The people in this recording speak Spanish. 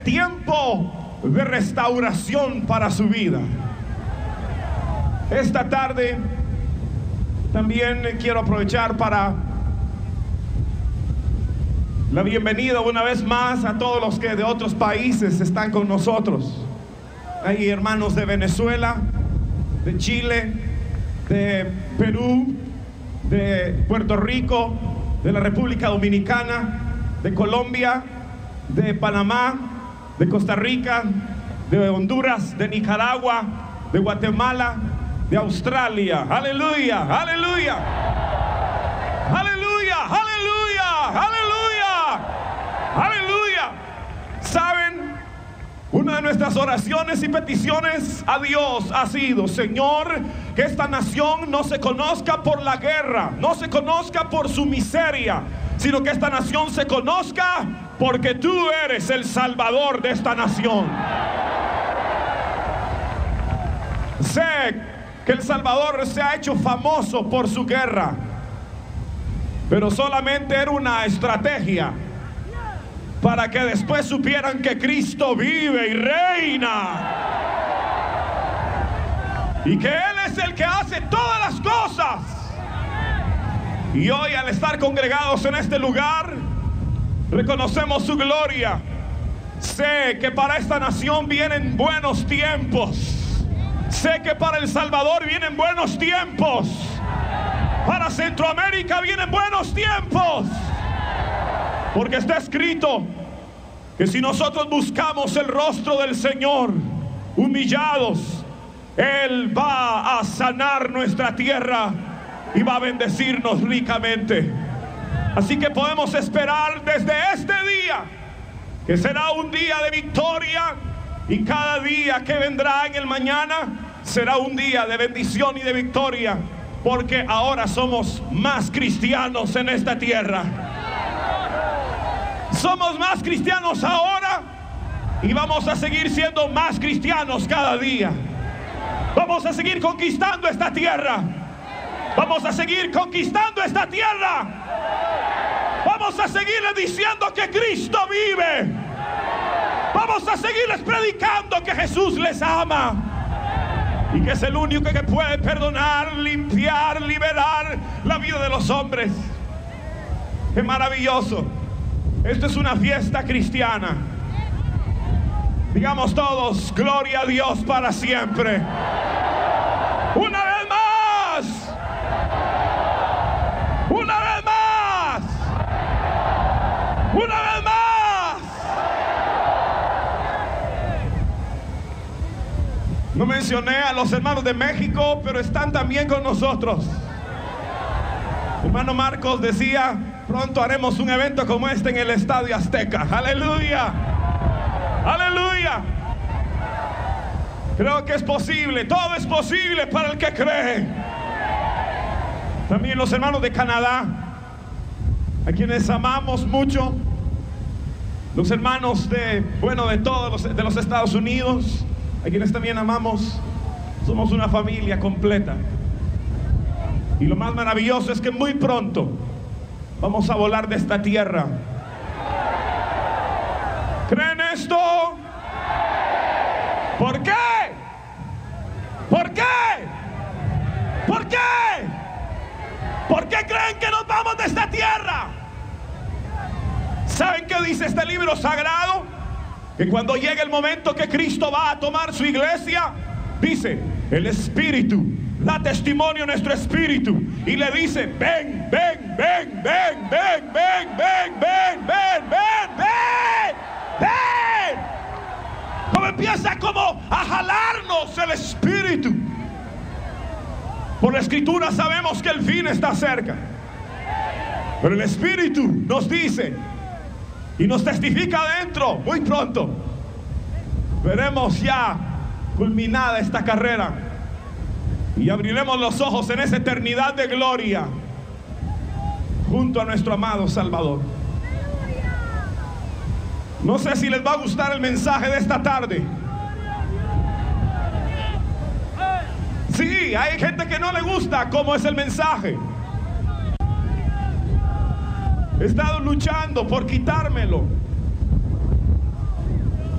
Tiempo de restauración para su vida. Esta tarde también quiero aprovechar para la bienvenida una vez más a todos los que de otros países están con nosotros. Hay hermanos de Venezuela, de Chile, de Perú, de Puerto Rico, de la República Dominicana, de Colombia, de Panamá, de Costa Rica, de Honduras, de Nicaragua, de Guatemala, de Australia. Aleluya, aleluya, aleluya, aleluya, aleluya, aleluya. ¿Saben? Una de nuestras oraciones y peticiones a Dios ha sido: Señor, que esta nación no se conozca por la guerra, no se conozca por su miseria, sino que esta nación se conozca porque tú eres el Salvador de esta nación. Sé que El Salvador se ha hecho famoso por su guerra, pero solamente era una estrategia para que después supieran que Cristo vive y reina, y que Él es el que hace todas las cosas. Y hoy, al estar congregados en este lugar, reconocemos su gloria. Sé que para esta nación vienen buenos tiempos. Sé que para El Salvador vienen buenos tiempos. Para Centroamérica vienen buenos tiempos. Porque está escrito que si nosotros buscamos el rostro del Señor, humillados, Él va a sanar nuestra tierra y va a bendecirnos ricamente. Así que podemos esperar desde este día que será un día de victoria, y cada día que vendrá en el mañana será un día de bendición y de victoria, porque ahora somos más cristianos en esta tierra. Somos más cristianos ahora y vamos a seguir siendo más cristianos cada día. Vamos a seguir conquistando esta tierra. Vamos a seguir conquistando esta tierra. Vamos a seguirles diciendo que Cristo vive. Vamos a seguirles predicando que Jesús les ama y que es el único que puede perdonar, limpiar, liberar la vida de los hombres. ¡Qué maravilloso! Esto es una fiesta cristiana. Digamos todos: gloria a Dios para siempre. Una vez más. Una vez más. Una vez más. No mencioné a los hermanos de México, pero están también con nosotros. Hermano Marcos decía: pronto haremos un evento como este en el Estadio Azteca. Aleluya, aleluya. Creo que es posible, todo es posible para el que cree. También los hermanos de Canadá, a quienes amamos mucho. Los hermanos de todos de los Estados Unidos, a quienes también amamos. Somos una familia completa. Y lo más maravilloso es que muy pronto vamos a volar de esta tierra. ¿Creen esto? ¿Por qué? ¿Por qué? ¿Por qué? ¿Por qué creen que nos vamos de esta tierra? ¿Saben qué dice este libro sagrado? Que cuando llegue el momento que Cristo va a tomar su iglesia, dice: el Espíritu da testimonio a nuestro espíritu y le dice: ven, ven, ven, ven, ven, ven, ven, ven, ven, ven, ven, ven. Como empieza como a jalarnos el Espíritu. Por la Escritura sabemos que el fin está cerca, pero el Espíritu nos dice y nos testifica adentro: muy pronto veremos ya culminada esta carrera y abriremos los ojos en esa eternidad de gloria junto a nuestro amado Salvador. No sé si les va a gustar el mensaje de esta tarde. Sí, hay gente que no le gusta cómo es el mensaje. He estado luchando por quitármelo,